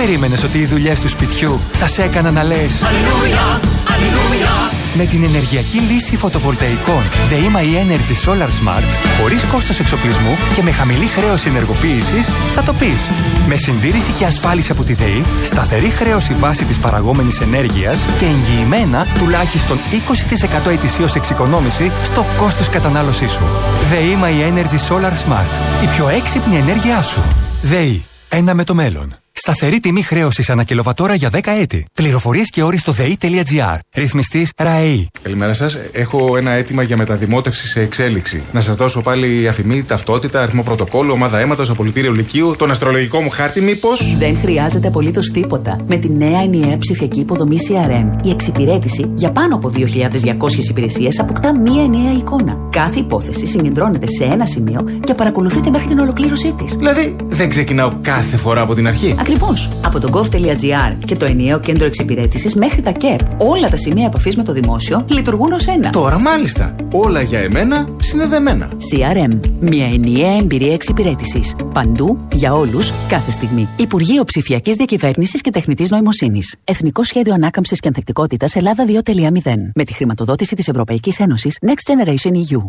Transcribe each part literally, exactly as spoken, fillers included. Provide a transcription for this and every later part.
περίμενες ότι οι δουλειές του σπιτιού θα σε έκαναν να λες Αλληλούια, Αλληλούια? Με την ενεργειακή λύση φωτοβολταϊκών ΔΕΗ MyEnergy Solar Smart, χωρίς κόστος εξοπλισμού και με χαμηλή χρέωση ενεργοποίησης, θα το πεις. Με συντήρηση και ασφάλιση από τη ΔΕΗ, σταθερή χρέωση βάση της παραγόμενης ενέργειας και εγγυημένα τουλάχιστον είκοσι τοις εκατό ετησίως εξοικονόμηση στο κόστος κατανάλωσής σου. ΔΕΗ MyEnergy Solar Smart. Η πιο έξυπνη ενέργειά σου. ΔΕΗ. Ένα με το μέλλον. Σταθερή τιμή χρέωσης ανά κιλοβατόρα για δέκα έτη. Πληροφορίες και όροι στο ΔΕΗ.gr. Ρυθμιστής ΡΑΕΗ. Καλημέρα σας. Έχω ένα αίτημα για μεταδημότευση σε εξέλιξη. Να σας δώσω πάλι αφημί, ταυτότητα, αριθμό πρωτοκόλλου, ομάδα αίματος, απολυτήριο λυκείου, τον αστρολογικό μου χάρτη, μήπως? Δεν χρειάζεται απολύτως τίποτα. Με τη νέα ενιαία ψηφιακή υποδομή σι αρ εμ, η εξυπηρέτηση για πάνω από δύο χιλιάδες διακόσιες υπηρεσίες αποκτά μία ενιαία εικόνα. Κάθε υπόθεση συγκεντρώνεται σε ένα σημείο και παρακολουθείται μέχρι την ολοκλήρωσή της. Δηλαδή, δεν ξεκινάω κάθε φορά από την αρχή. Ακριβώς. Από το gov.gr και το ενιαίο κέντρο εξυπηρέτησης μέχρι τα ΚΕΠ, όλα τα σημεία επαφής με το δημόσιο λειτουργούν ως ένα. Τώρα μάλιστα. Όλα για εμένα συνδεδεμένα. σι αρ εμ. Μια ενιαία εμπειρία εξυπηρέτησης. Παντού, για όλους, κάθε στιγμή. Υπουργείο Ψηφιακής Διακυβέρνησης και Τεχνητής Νοημοσύνης. Εθνικό Σχέδιο Ανάκαμψης και Ανθεκτικότητας Ελλάδα δύο κόμμα μηδέν. Με τη χρηματοδότηση της Ευρωπαϊκής Ένωσης Next Generation ι γιου.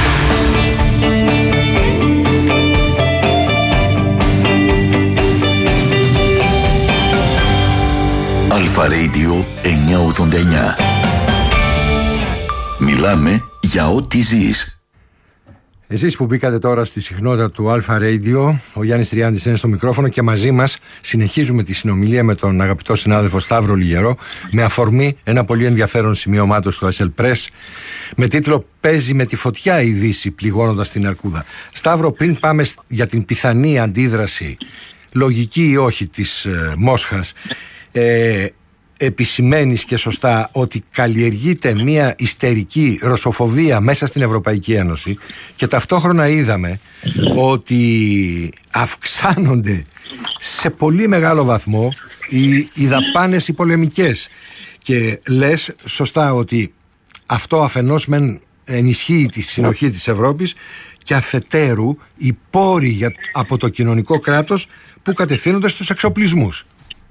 Αλφα Radio εννιακόσια ογδόντα εννιά. Μιλάμε για ό,τι ζεις. Εσείς που μπήκατε τώρα στη συχνότητα του Αλφα Radio, ο Γιάννης Τριάντης είναι στο μικρόφωνο και μαζί μας συνεχίζουμε τη συνομιλία με τον αγαπητό συνάδελφο Σταύρο Λιγερό με αφορμή ένα πολύ ενδιαφέρον σημείωμά του στο Essel Press με τίτλο «Παίζει με τη φωτιά η Δύση πληγώνοντας την Αρκούδα». Σταύρο, πριν πάμε για την πιθανή αντίδραση, λογική ή όχι, της ε, Μόσχας, Ε, επισημαίνεις και σωστά ότι καλλιεργείται μια ιστερική ρωσοφοβία μέσα στην Ευρωπαϊκή Ένωση και ταυτόχρονα είδαμε ότι αυξάνονται σε πολύ μεγάλο βαθμό οι, οι δαπάνες οι πολεμικές και λες σωστά ότι αυτό αφενός μεν ενισχύει τη συνοχή της Ευρώπης και αφετέρου οι πόροι για, από το κοινωνικό κράτος που κατευθύνονται στους εξοπλισμούς.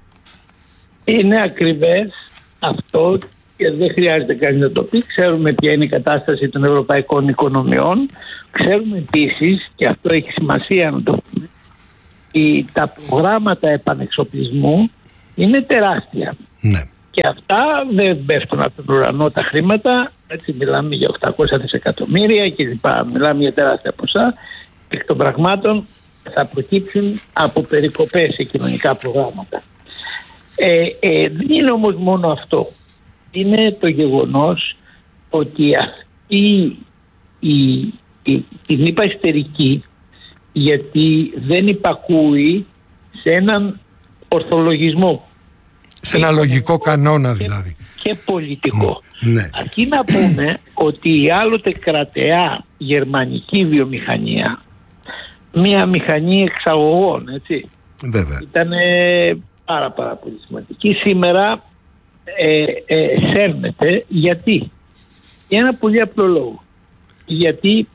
Είναι ακριβές αυτό και δεν χρειάζεται κανείς να το πει. Ξέρουμε ποια είναι η κατάσταση των ευρωπαϊκών οικονομιών. Ξέρουμε επίσης, και αυτό έχει σημασία να το πούμε, ότι τα προγράμματα επανεξοπλισμού είναι τεράστια. Ναι. Και αυτά δεν πέφτουν από τον ουρανό τα χρήματα. Έτσι μιλάμε για οκτακόσια δισεκατομμύρια και λοιπά. Μιλάμε για τεράστια ποσά. Εκ των πραγμάτων θα προκύψουν από περικοπές σε κοινωνικά προγράμματα. Ε, ε, δεν είναι όμως μόνο αυτό. Είναι το γεγονός ότι αυτή η, η, την είπα ιστερική γιατί δεν υπακούει σε έναν ορθολογισμό. Σε ένα λογικό κανόνα δηλαδή. Και, και πολιτικό. Ναι. Αρκεί να πούμε ότι η άλλοτε κρατεά γερμανική βιομηχανία, μια μηχανή εξαγωγών, έτσι, βέβαια, ήταν πάρα πάρα πολύ σημαντική. Σήμερα ε, ε, σέρνεται. Γιατί? Για ένα πολύ απλό λόγο. Γιατί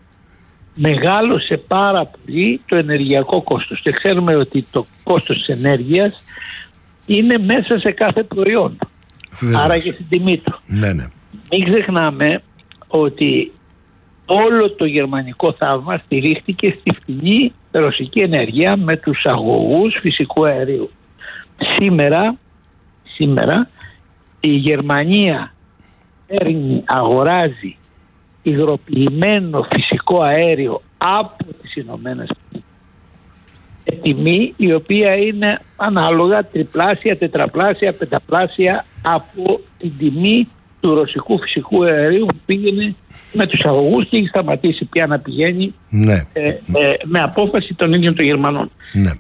μεγάλωσε πάρα πολύ το ενεργειακό κόστος και ξέρουμε ότι το κόστος της ενέργειας είναι μέσα σε κάθε προϊόν. Βέβαια. Άρα και στην τιμή του. Ναι, ναι. Μην ξεχνάμε ότι όλο το γερμανικό θαύμα στηρίχτηκε στη φτηνή ρωσική ενέργεια με τους αγωγούς φυσικού αερίου. Σήμερα, σήμερα η Γερμανία παίρνει, αγοράζει υγροποιημένο φυσικό αέριο από τις Ηνωμένες Πολιτείες σε τιμή η οποία είναι ανάλογα τριπλάσια, τετραπλάσια, πενταπλάσια από την τιμή του ρωσικού φυσικού αερίου που πήγαινε με τους αγωγούς και έχει σταματήσει πια να πηγαίνει, ναι, ε, ε, με απόφαση των ίδιων των Γερμανών. Ναι.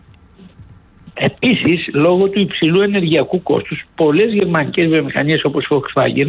Επίσης, λόγω του υψηλού ενεργειακού κόστους, πολλές γερμανικές βιομηχανίες όπως Volkswagen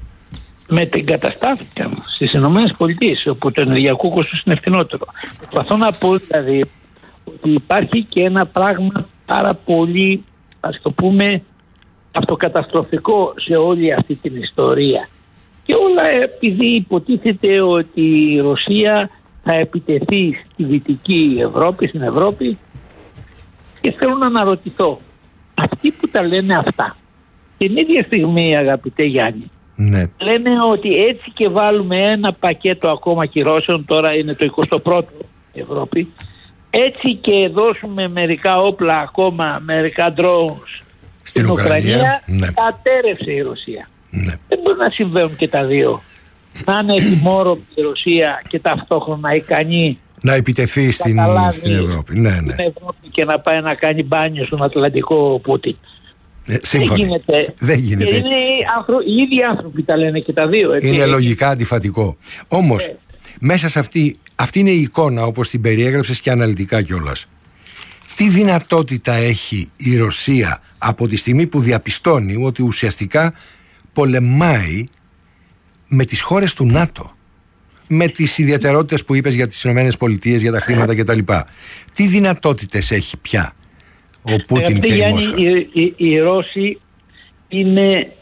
μετεγκαταστάθηκαν στις Ηνωμένες Πολιτείες, όπου το ενεργειακό κόστος είναι φθηνότερο. Προσπαθώ να πω δηλαδή ότι υπάρχει και ένα πράγμα πάρα πολύ, ας το πούμε, αυτοκαταστροφικό σε όλη αυτή την ιστορία. Και όλα επειδή υποτίθεται ότι η Ρωσία θα επιτεθεί στη Δυτική Ευρώπη, στην Ευρώπη, και θέλω να αναρωτηθώ, αυτοί που τα λένε αυτά την ίδια στιγμή, αγαπητέ Γιάννη, ναι, λένε ότι έτσι και βάλουμε ένα πακέτο ακόμα κυρώσεων, τώρα είναι το εικοστό πρώτο Ευρώπη, έτσι και δώσουμε μερικά όπλα ακόμα, μερικά drones στην Ουκρανία, Ουκρανία ναι. κατέρευσε η Ρωσία. Ναι. Δεν μπορεί να συμβαίνουν και τα δύο. Να είναι ετοιμόρροπη η Ρωσία και ταυτόχρονα ικανή να επιτεθεί στην, στην Ευρώπη. Ναι, ναι. Στην Ευρώπη και να πάει να κάνει μπάνιο στον Ατλαντικό Πούτιν. Ε, σύμφωνα. Δεν γίνεται. Δεν γίνεται. Και είναι οι, άνθρω... οι ίδιοι άνθρωποι τα λένε και τα δύο. Έτσι. Είναι λογικά αντιφατικό. Όμως, ε. μέσα σε αυτή, αυτή είναι η εικόνα όπως την περιέγραψες και αναλυτικά κιόλας. Τι δυνατότητα έχει η Ρωσία από τη στιγμή που διαπιστώνει ότι ουσιαστικά πολεμάει με τις χώρες του ΝΑΤΟ, με τις ιδιαιτερότητες που είπες για τις ΗΠΑ, για τα χρήματα κτλ. Τι δυνατότητες έχει πια ο Πούτιν και η Μόσχα? Οι, οι, οι Ρώσοι είναι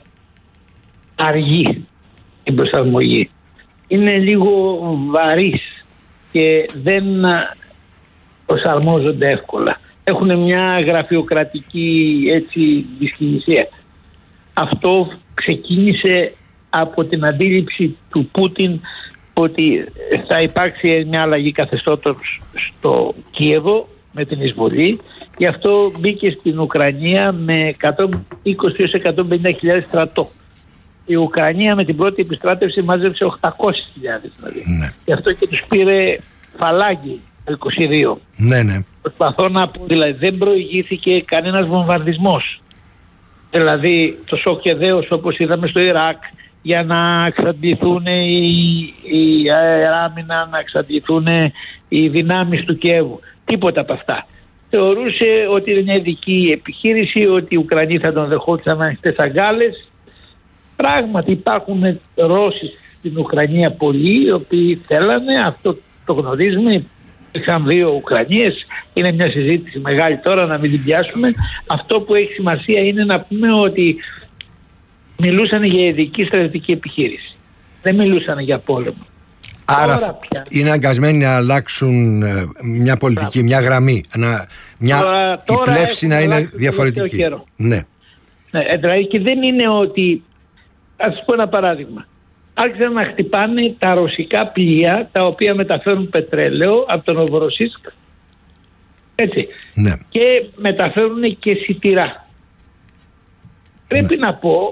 αργοί στην προσαρμογή. Είναι λίγο βαρύς και δεν προσαρμόζονται εύκολα. Έχουν μια γραφειοκρατική έτσι δυσκινησία. Αυτό ξεκίνησε από την αντίληψη του Πούτιν ότι θα υπάρξει μια αλλαγή καθεστώτος στο Κίεβο με την εισβολή. Γι' αυτό μπήκε στην Ουκρανία με εκατόν είκοσι έως εκατόν πενήντα χιλιάδες στρατό. Η Ουκρανία με την πρώτη επιστράτευση μάζεψε οκτακόσιες χιλιάδες δηλαδή. Ναι. Γι' αυτό και τους πήρε φαλάγγι το είκοσι δύο. Ναι, ναι. Προσπαθώ να πω, δηλαδή δεν προηγήθηκε κανένας βομβαρδισμός. Δηλαδή το σοκ και δέος όπως είδαμε στο Ιράκ, για να εξαντληθούν οι, οι αεράμινα, να εξαντληθούν οι δυνάμεις του Κιέβου. Τίποτα από αυτά. Θεωρούσε ότι είναι μια ειδική επιχείρηση, ότι οι Ουκρανοί θα τον δεχόντουσαν ανοιχτές αγκάλες. Πράγματι υπάρχουν Ρώσοι στην Ουκρανία πολλοί, οι οποίοι θέλανε, αυτό το γνωρίζουμε. Είχαν δύο Ουκρανίες, είναι μια συζήτηση μεγάλη τώρα, να μην την πιάσουμε. Αυτό που έχει σημασία είναι να πούμε ότι μιλούσαν για ειδική στρατιωτική επιχείρηση. Δεν μιλούσαν για πόλεμο. Άρα είναι αγκασμένοι να αλλάξουν μια πολιτική, Μπράβο. μια γραμμή, να, μια, τώρα, η πλεύση να είναι διαφορετική. Ναι. Ναι, δηλαδή και δεν είναι ότι, ας σας πω ένα παράδειγμα. Άρχισαν να χτυπάνε τα ρωσικά πλοία τα οποία μεταφέρουν πετρέλαιο από τον Νοβοροσίσκ. Έτσι. Ναι. Και μεταφέρουν και σιτηρά. Πρέπει ναι. να πω